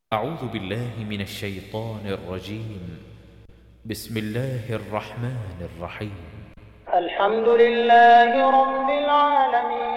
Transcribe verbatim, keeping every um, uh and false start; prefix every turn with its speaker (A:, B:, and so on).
A: أعوذ بالله من الشيطان الرجيم. بسم الله الرحمن الرحيم.
B: الحمد لله رب العالمين.